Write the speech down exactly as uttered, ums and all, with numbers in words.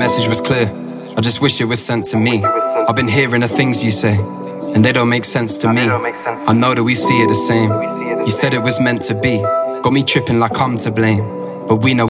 message was clear. I just wish it was sent to me. I've been hearing the things you say, and they don't make sense to me. I know that we see it the same. You said it was meant to be. Got me tripping like I'm to blame, but we know